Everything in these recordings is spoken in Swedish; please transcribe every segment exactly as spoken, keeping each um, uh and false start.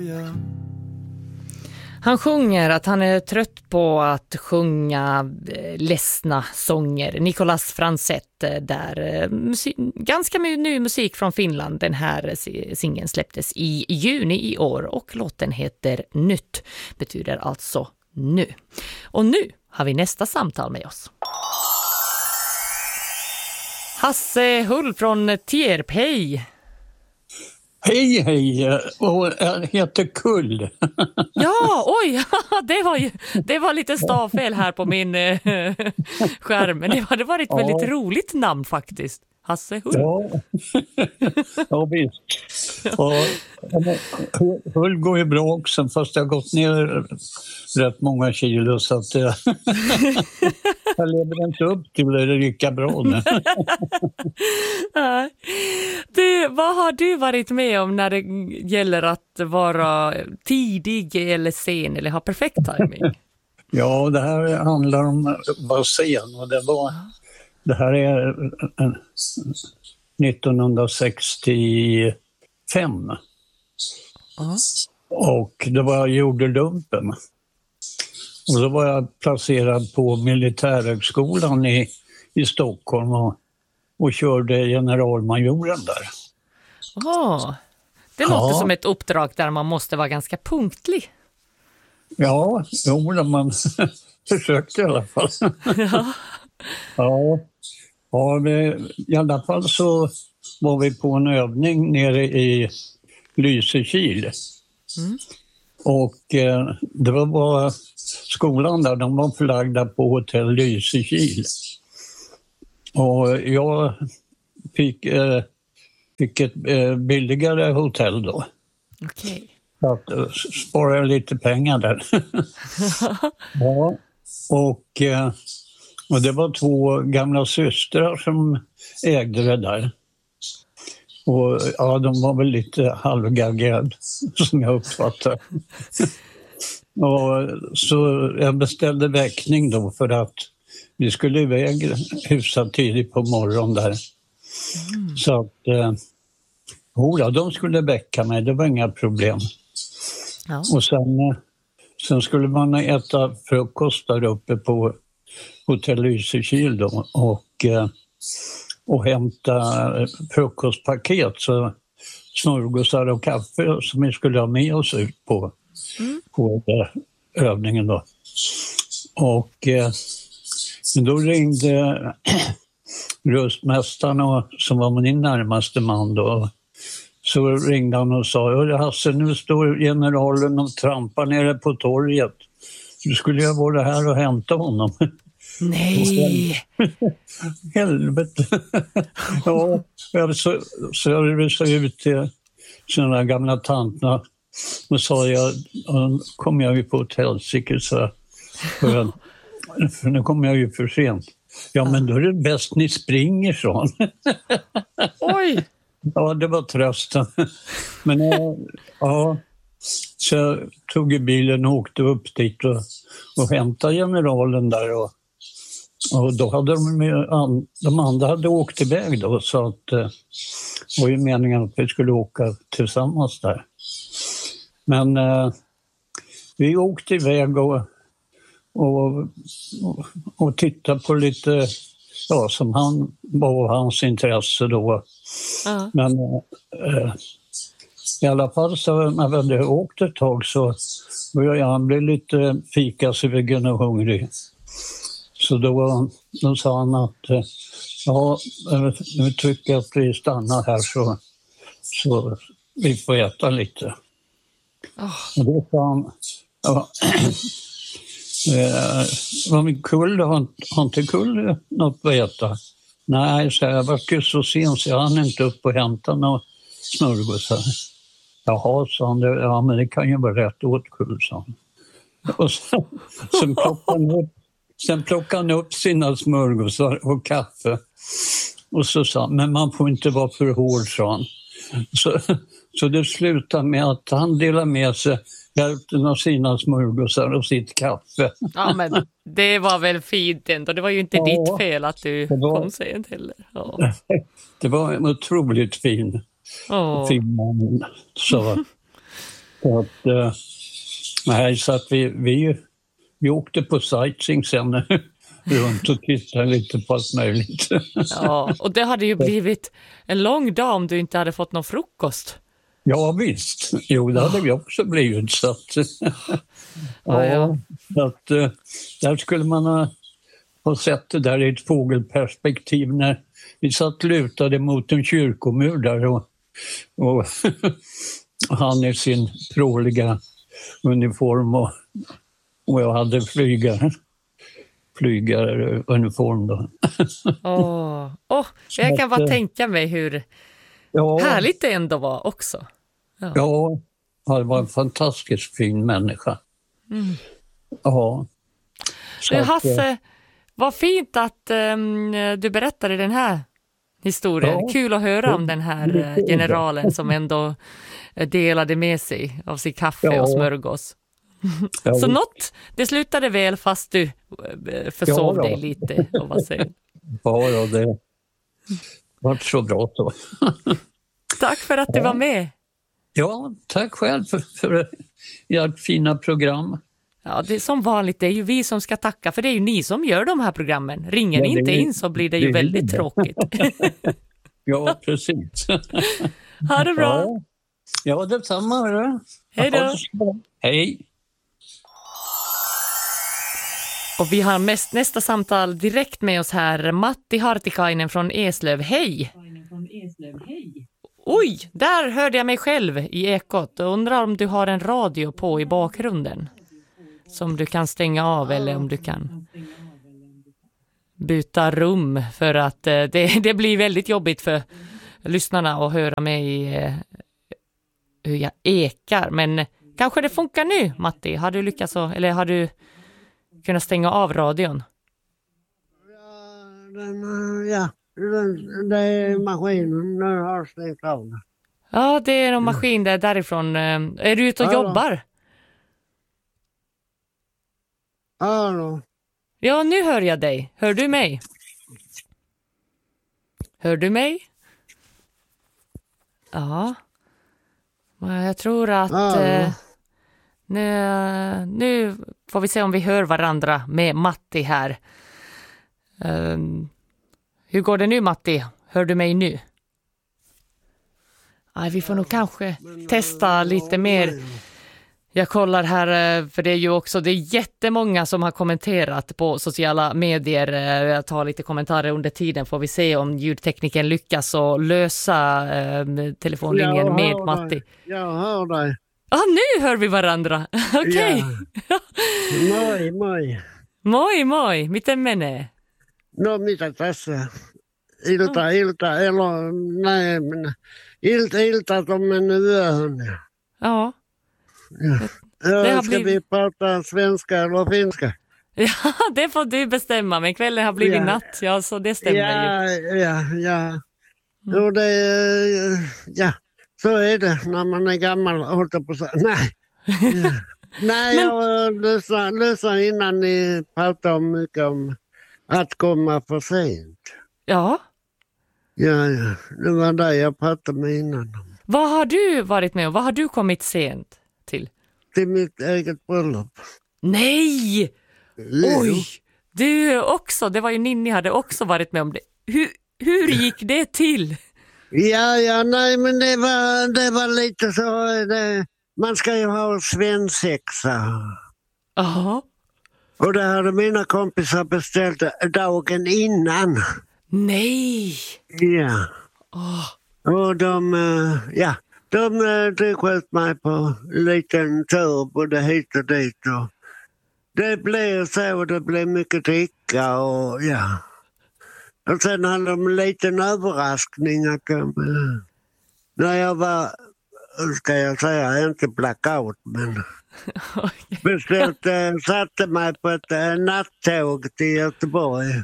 Han sjunger att han är trött på att sjunga ledsna sånger. Nicolas Franzett där musik, ganska ny musik från Finland. Den här singeln släpptes i juni i år och låten heter Nytt, betyder alltså nu. Och nu har vi nästa samtal med oss. Hasse Hull från Tierp, hej! Hej, hej! Och jag heter Kull. Ja, oj! Det var, ju, det var lite stavfel här på min äh, skärm. Men det hade varit ett ja. väldigt roligt namn faktiskt. Hasse Hull. Ja, ja visst. Och, Hull går ju bra också, fast jag har gått ner rätt många kilo så att jag, jag lever inte upp till det lika bra nu. Du, vad har du varit med om när det gäller att vara tidig eller sen eller ha perfekt timing? Ja, det här handlar om att vara sen och det var det här är nittonhundrasextiofem. Uh-huh. Och det var jag gjorde lumpen. Och så var jag placerad på militärhögskolan i, i Stockholm och, och körde generalmajoren där. Oh, det ja. låter som ett uppdrag där man måste vara ganska punktlig. Ja, jo, man försökte i alla fall. ja. ja. Ja, vi, i alla fall så var vi på en övning nere i Lysekil. Mm. Och eh, det var bara skolan där, de var förlagda på hotell Lysekil. Och jag fick, eh, fick ett eh, billigare hotell då. Okej. Okay. Så att eh, spara lite pengar där. ja, och... Eh, Och det var två gamla systrar som ägde det där. Och ja, de var väl lite halvgaggiga som jag uppfattade. och så jag beställde väckning då för att vi skulle iväg hyfsat tidigt på morgonen där. Mm. Så att, eh, ja, de skulle väcka mig, det var inga problem. Ja. Och sen, sen skulle man äta frukost där uppe på hotell Lysekil då och, och hämta frukostpaket, så smörgåsar och kaffe som vi skulle ha med oss ut på, mm. på övningen då. Och då ringde röstmästaren och, som var min närmaste man då. Så ringde han och sa: Hasse, nu står generalen och trampar nere på torget. Du skulle jag vara här och hämta honom. Nej! Helvete! ja, så, så jag rusade ut till sina gamla tanterna och sa jag, kom jag ju på ett helsike, så för, för nu kommer jag ju för sent. Ja, men då är det bäst ni springer, så. Oj! Ja, det var trösten. Men ja, så jag tog i bilen och åkte upp dit och, och hämtade generalen där. Och, och då hade de, de andra hade åkt iväg då, så att det var ju meningen att vi skulle åka tillsammans där. Men eh, vi åkte iväg och, och, och, och tittade på lite, ja, som han var hans intresse då. Uh-huh. Men eh, i alla fall så när vi hade åkt ett tag så började han bli lite fikasugen och hungrig. Så då, då sa han att ja, nu tycker jag att vi stannar här så, så vi får äta lite. Oh. Och då sa han, ja, eh, var min kull, har, har inte kull något att äta? Nej, så jag var ju så sent så jag hann inte upp och hämta några smörgåsar. Jaha, sa han, ja men det kan ju vara rätt åt kull, sa han. Och sen, sen, plockade han upp, sen plockade han upp sina smörgåsar och kaffe. Och så sa han, men man får inte vara för hård, sa han. Så, så det slutade med att han delade med sig hälften av sina smörgåsar och sitt kaffe. Ja, men det var väl fint ändå. Det var ju inte ja, ditt fel att du var, kom sent heller. Ja. Det var en otroligt fin, oh. fin man. Så. Så att, eh, nej, så att vi, vi, vi åkte på sightseeing sen runt och tittade lite på allt möjligt. Ja, och det hade ju blivit en lång dag om du inte hade fått någon frukost. Ja visst, jo det hade vi också blivit. Så att, ja, ja. Så att, där skulle man ha, ha sett det där i ett fågelperspektiv när vi satt lutade mot en kyrkomur där och, och han i sin pråliga uniform och, och jag hade flygare. flygaruniform då. Åh, oh, jag kan bara tänka mig hur ja, härligt det ändå var också. Ja, ja det var en fantastiskt fin människa. Mm. Ja. Så du, Hasse, vad fint att um, du berättade den här historien. Ja. Kul att höra om den här generalen som ändå delade med sig av sin kaffe ja. och smörgås. Ja. Så något, det slutade väl fast du försov ja, dig lite. Och vad säger? Ja, ja, det var så bra så. Tack för att du var med. Ja, tack själv för, för ert fina program. Ja, det är som vanligt, det är ju vi som ska tacka, för det är ju ni som gör de här programmen. Ringer ja, ni inte in så blir det ju det väldigt det. tråkigt. Ja, precis. Ha det bra. Ja, ja detsamma. Då. Hej då. Hej. Och vi har mest, nästa samtal direkt med oss här. Matti Hartikainen från Eslöv. Hej! Oj, där hörde jag mig själv i ekot. Jag undrar om du har en radio på i bakgrunden. Som du kan stänga av eller om du kan byta rum. För att eh, det, det blir väldigt jobbigt för lyssnarna att höra mig eh, hur jag ekar. Men kanske det funkar nu, Matti. Har du lyckats så, eller har du kunna stänga av radion? Ja, den, ja den, det är maskinen. Den har stängt av den. Ja, det är en maskin där därifrån. Är du ute och Hallå. jobbar? Hallå. Ja, nu hör jag dig. Hör du mig? Hör du mig? Ja. Jag tror att... Eh, nu, nu får vi se om vi hör varandra med Matti här. Um, hur går det nu, Matti? Hör du mig nu? Aj, vi får nog kanske testa lite mer. Jag kollar här, för det är ju också, det är jättemånga som har kommenterat på sociala medier. Jag tar lite kommentarer under tiden, får vi se om ljudtekniken lyckas att lösa eh, telefonlinjen med Matti. Dig. Jag hör dig. Ja, ah, nu hör vi varandra. Okej. Okay. Ja. Moi, moi. Moi, moi. Miten menee? No, mitä tässä? Ilta, oh. ilta, elo, näin. Ilta, ilta on mennyt yöhön. Ja. Ja. Det ja, ska blivit... vi prata svenska eller finska? Ja, det får du bestämma. Men kvällen har blivit ja. natt. Ja, så det stämmer ja, ju. Ja, ja. Mm. Jo, det ja. Så är det när man är gammal och håller på så. Nej. Ja. Nej, men... jag lyssnade, lyssnade innan ni pratade om mycket om att komma för sent. Ja. Ja, ja. Det var det jag pratade med innan. Vad har du varit med och vad har du kommit sent till? Till mitt eget bröllop. Nej! Jo. Oj! Du också, det var ju Ninni hade också varit med om det. Hur, hur gick det till? Ja, ja, nej, men det var, det var lite så, det, man ska ju ha svensexa. Jaha. Och det hade mina kompisar beställt dagen innan. Nej! Ja. Oh. Och de, ja, de de sköt mig på en liten tur både hit och dit. Och det blev så, det blev mycket dricka och ja. Och sen hade de en liten överraskning att de, när jag var, ska jag säga, inte blackout, men beställt, satte mig på ett nattåg till Göteborg.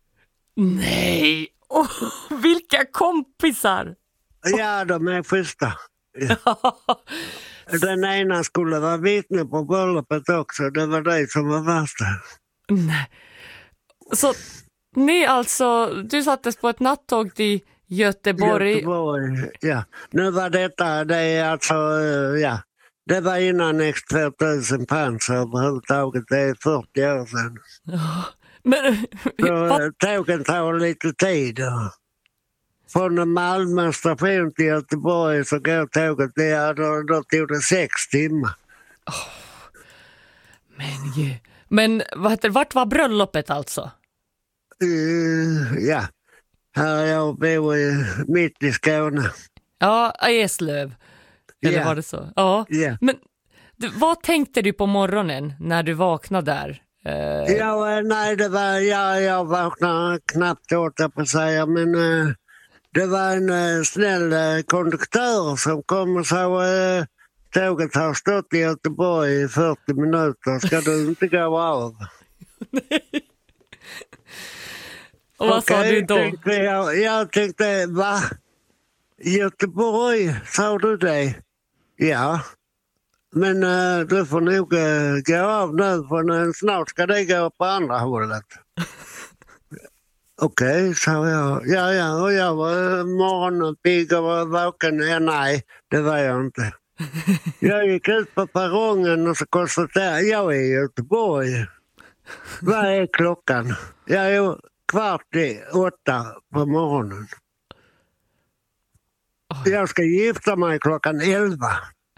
Nej, oh, vilka kompisar! Ja, de är schyssta. Ja. Den ena skulle vara vittne på bröllopet också, det var det som var värsta. Nej. Så ni alltså, du sattes på ett nattåg till Göteborg. Göteborg, ja. Nu var detta, det är alltså, ja, Det var innan X tvåtusen fanns överhuvudtaget. Det är fyrtio år sedan. Ja. Men Så tågen tar lite tid. Från Malmö station till Göteborg så går tåget. Det, då, då tog det sex timmar. Oh. Men ju. Men vad heter, vart var bröllopet alltså? Uh, ja, här jag bor i, mitt i Skåne. Ja, Eslöv. Eller Yeah. var det så? Ja. Yeah. Men du, vad tänkte du på morgonen när du vaknade där? Uh... Ja, nej, det var, ja, jag vaknade knappt åt jag på att säga, men uh, det var en uh, snäll uh, konduktör som kom och sa uh, tåget har stått i Göteborg i fyrtio minuter, ska du inte gå av? Och vad okay, sa du då? Tänkte jag, jag tänkte, va? Göteborg, sa du det? Ja. Men uh, du får nog uh, gå av nu, för uh, snart ska det gå på andra hållet. Okej, okay, sa jag. Ja, ja, och jag var uh, morgonpigg och var vaken. Ja, nej, det var jag inte. Jag gick ut på perrongen och så konstaterade jag är i Göteborg. Vad är klockan? Jag är kvart i åtta på morgonen. Oj. Jag ska gifta mig klockan elva.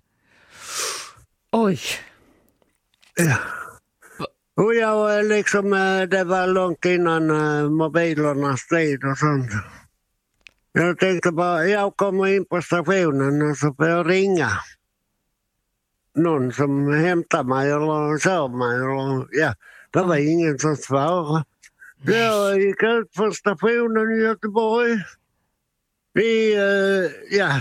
Oj. Ja. Och jag liksom, det var långt innan mobilernas tid och sånt. Jag tänkte bara, jag kommer in på stationen och så får jag ringa någon som hämtar mig eller kör mig. Eller, ja, det var ingen som svarade. Jag gick ut på stationen i Göteborg. Vi, uh, ja,